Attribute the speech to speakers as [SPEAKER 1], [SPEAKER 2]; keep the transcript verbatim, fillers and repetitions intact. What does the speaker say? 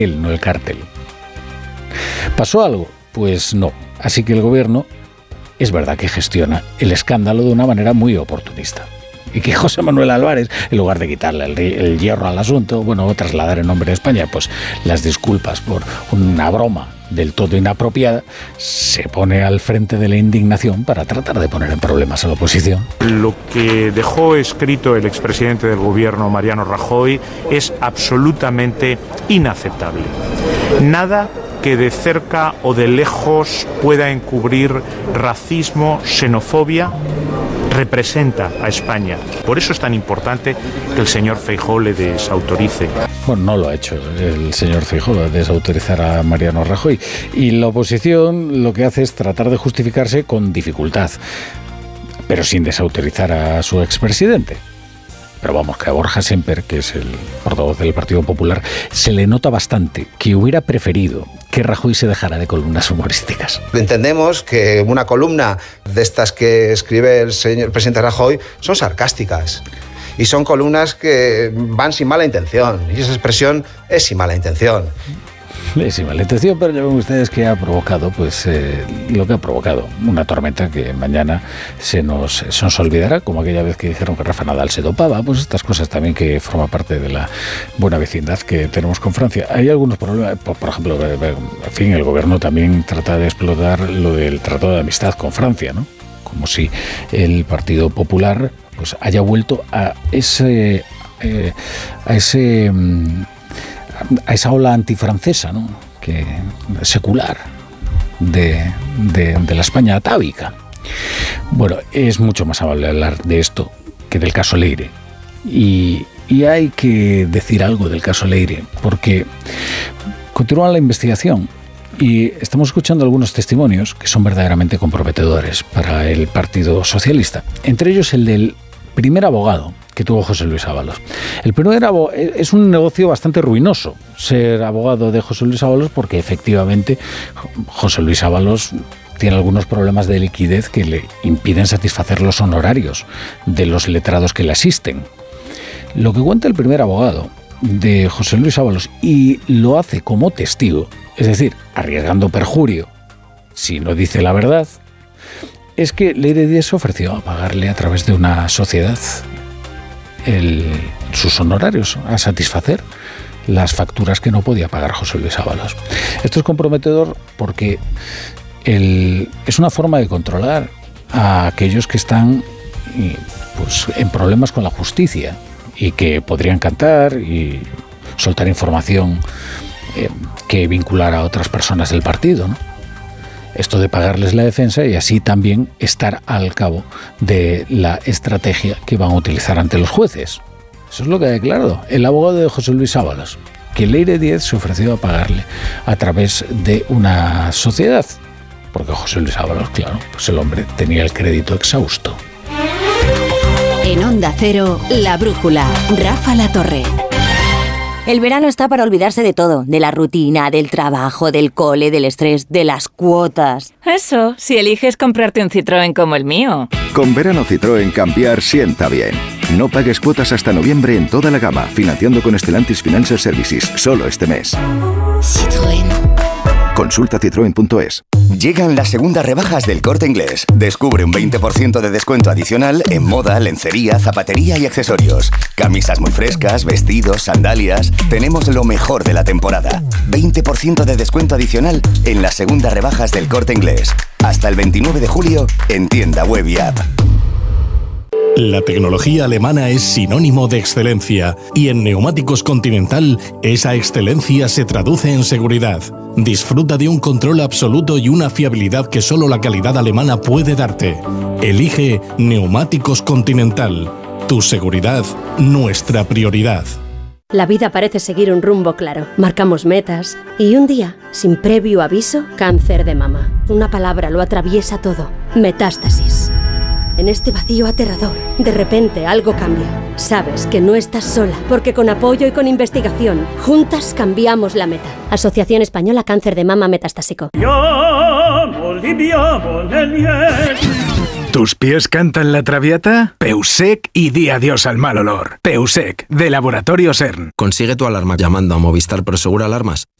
[SPEAKER 1] él, no el cártel. ¿Pasó algo? Pues no. Así que el gobierno es verdad que gestiona el escándalo de una manera muy oportunista. Y que José Manuel Álvarez, en lugar de quitarle el, el hierro al asunto, bueno, o trasladar en nombre de España, pues las disculpas por una broma del todo inapropiada, se pone al frente de la indignación para tratar de poner en problemas a la oposición.
[SPEAKER 2] Lo que dejó escrito el expresidente del gobierno, Mariano Rajoy, es absolutamente inaceptable. Nada que de cerca o de lejos pueda encubrir racismo, xenofobia, representa a España. Por eso es tan importante que el señor Feijóo le desautorice.
[SPEAKER 1] Bueno, no lo ha hecho el señor Feijóo, desautorizar a Mariano Rajoy. Y la oposición lo que hace es tratar de justificarse con dificultad, pero sin desautorizar a su expresidente. Pero vamos, que a Borja Semper, que es el portavoz del Partido Popular, se le nota bastante que hubiera preferido que Rajoy se dejara de columnas humorísticas.
[SPEAKER 3] Entendemos que una columna de estas que escribe el señor presidente Rajoy son sarcásticas. Y son columnas que van sin mala intención. Y esa expresión es sin mala intención.
[SPEAKER 1] Es sin mala intención, pero ya ven ustedes que ha provocado pues eh, lo que ha provocado. Una tormenta que mañana se nos, se nos olvidará, como aquella vez que dijeron que Rafa Nadal se dopaba. Pues estas cosas también que forman parte de la buena vecindad que tenemos con Francia. Hay algunos problemas, por, por ejemplo, en fin, el gobierno también trata de explotar lo del tratado de amistad con Francia, ¿no? Como si el Partido Popular pues haya vuelto a ese eh, a ese a esa ola antifrancesa, ¿no? Que secular de, de, de la España atávica. Bueno, es mucho más amable hablar de esto que del caso Leire. Y, y hay que decir algo del caso Leire, porque continúa la investigación y estamos escuchando algunos testimonios que son verdaderamente comprometedores para el Partido Socialista. Entre ellos el del primer abogado que tuvo José Luis Ábalos. El primer abogado es un negocio bastante ruinoso, ser abogado de José Luis Ábalos, porque efectivamente José Luis Ábalos tiene algunos problemas de liquidez que le impiden satisfacer los honorarios de los letrados que le asisten. Lo que cuenta el primer abogado de José Luis Ábalos, y lo hace como testigo, es decir, arriesgando perjurio si no dice la verdad, es que Leire Díez se ofreció a pagarle a través de una sociedad el, sus honorarios, a satisfacer las facturas que no podía pagar José Luis Ábalos. Esto es comprometedor porque el, es una forma de controlar a aquellos que están pues, en problemas con la justicia y que podrían cantar y soltar información eh, que vinculara a otras personas del partido, ¿no? Esto de pagarles la defensa y así también estar al cabo de la estrategia que van a utilizar ante los jueces. Eso es lo que ha declarado el abogado de José Luis Ábalos, que Leire Díez se ofreció a pagarle a través de una sociedad, porque José Luis Ábalos, claro, pues el hombre tenía el crédito exhausto.
[SPEAKER 4] En Onda Cero, La Brújula, Rafa La Torre.
[SPEAKER 5] El verano está para olvidarse de todo, de la rutina, del trabajo, del cole, del estrés, de las cuotas.
[SPEAKER 6] Eso, si eliges comprarte un Citroën como el mío.
[SPEAKER 7] Con verano Citroën cambiar sienta bien. No pagues cuotas hasta noviembre en toda la gama, financiando con Stellantis Financial Services, solo este mes.
[SPEAKER 4] Citroën.
[SPEAKER 7] Consulta citroen punto es.
[SPEAKER 8] Llegan las segundas rebajas del Corte Inglés. Descubre un veinte por ciento de descuento adicional en moda, lencería, zapatería y accesorios. Camisas muy frescas, vestidos, sandalias. Tenemos lo mejor de la temporada. veinte por ciento de descuento adicional en las segundas rebajas del Corte Inglés. Hasta el veintinueve de julio en tienda web y app.
[SPEAKER 9] La tecnología alemana es sinónimo de excelencia y en Neumáticos Continental esa excelencia se traduce en seguridad. Disfruta de un control absoluto y una fiabilidad que solo la calidad alemana puede darte. Elige Neumáticos Continental. Tu seguridad, nuestra prioridad.
[SPEAKER 10] La vida parece seguir un rumbo claro. Marcamos metas y un día, sin previo aviso, cáncer de mama. Una palabra lo atraviesa todo. Metástasis. En este vacío aterrador, de repente algo cambia. Sabes que no estás sola, porque con apoyo y con investigación, juntas cambiamos la meta. Asociación Española Cáncer de Mama Metastásico.
[SPEAKER 11] ¿Tus pies cantan la traviata? Peusec y di adiós al mal olor. Peusec, de Laboratorio CERN.
[SPEAKER 12] Consigue tu alarma llamando a Movistar Prosegur Alarmas